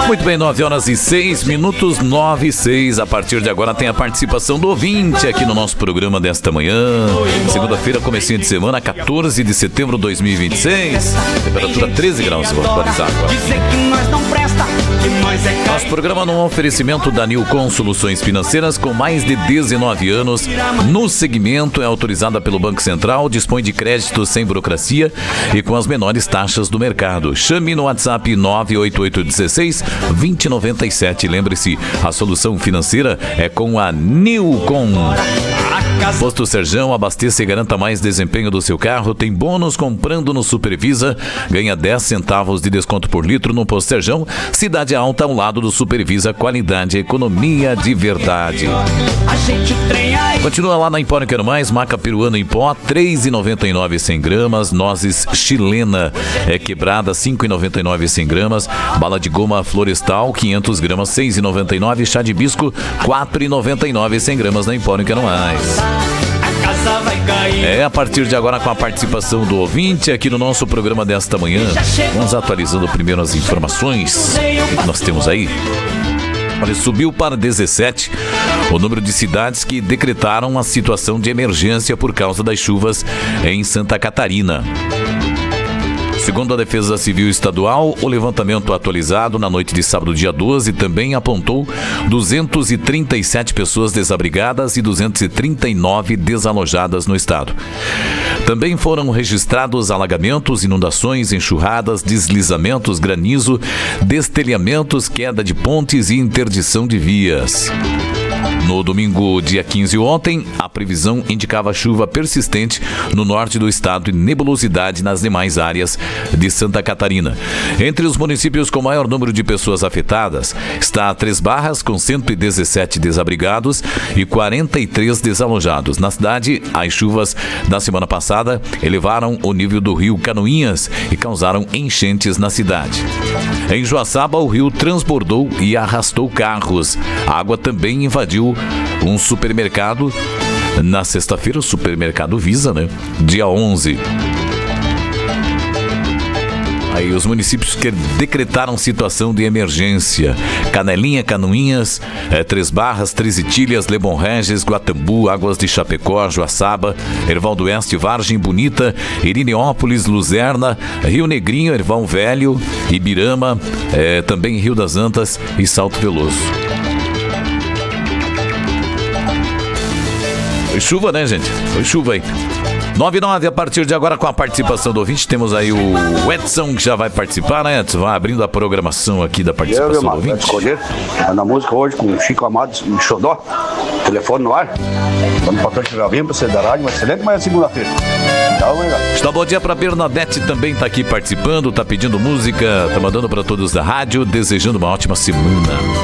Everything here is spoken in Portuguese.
Muito bem, 9h06, 9h06. A partir de agora tem a participação do ouvinte aqui no nosso programa desta manhã. Segunda-feira, comecinho de semana, 14 de setembro de 2026. Temperatura 13 graus, vou atualizar agora. Nosso programa num oferecimento da Nilcon Soluções Financeiras, com mais de 19 anos no segmento, é autorizada pelo Banco Central, dispõe de crédito sem burocracia e com as menores taxas do mercado. Chame no WhatsApp 98816-2097. Lembre-se, a solução financeira é com a Nilcon. Posto Serjão, abasteça e garanta mais desempenho do seu carro. Tem bônus comprando no Supervisa. Ganha 10 centavos de desconto por litro no Posto Serjão. Cidade Alta, ao lado do Supervisa. Qualidade, economia de verdade. Continua lá na Empório Quero Mais. Maca peruana em pó, R$3,99 100 gramas. Nozes chilena quebrada, R$5,99 100 gramas. Bala de goma florestal, 500 gramas, R$6,99. Chá de hibisco, R$4,99 100 gramas na Empório Quero Mais. A partir de agora, com a participação do ouvinte aqui no nosso programa desta manhã, vamos atualizando primeiro as informações que nós temos aí. Olha, subiu para 17 o número de cidades que decretaram a situação de emergência por causa das chuvas em Santa Catarina. Segundo a Defesa Civil Estadual, o levantamento atualizado na noite de sábado, dia 12, também apontou 237 pessoas desabrigadas e 239 desalojadas no estado. Também foram registrados alagamentos, inundações, enxurradas, deslizamentos, granizo, destelhamentos, queda de pontes e interdição de vias. No domingo, dia 15 ontem, a previsão indicava chuva persistente no norte do estado e nebulosidade nas demais áreas de Santa Catarina. Entre os municípios com maior número de pessoas afetadas está Três Barras, com 117 desabrigados e 43 desalojados. Na cidade, as chuvas da semana passada elevaram o nível do rio Canoinhas e causaram enchentes na cidade. Em Joaçaba, o rio transbordou e arrastou carros. A água também invadiu um supermercado na sexta-feira, o supermercado Visa, dia 11. Aí os municípios que decretaram situação de emergência: Canelinha, Canoinhas, Três Barras, Três Itilhas, Lebon Regis, Guatambu, Águas de Chapecó, Joaçaba, Erval do Oeste, Vargem Bonita, Irineópolis, Luzerna, Rio Negrinho, Erval Velho, Ibirama, também Rio das Antas e Salto Veloso. Foi chuva, né, gente? Foi chuva aí. 9h09, a partir de agora, com a participação do ouvinte, temos aí o Edson, que já vai participar, né, Edson? Vai abrindo a programação aqui da participação do ouvinte. Escolher na música hoje com o Chico Amado e Xodó, telefone no ar. Vamos para frente, Gavinho, para você da rádio, uma excelente manhã segunda-feira. Está bom dia para Bernadette, também está aqui participando, está pedindo música, está mandando para todos da rádio, desejando uma ótima semana.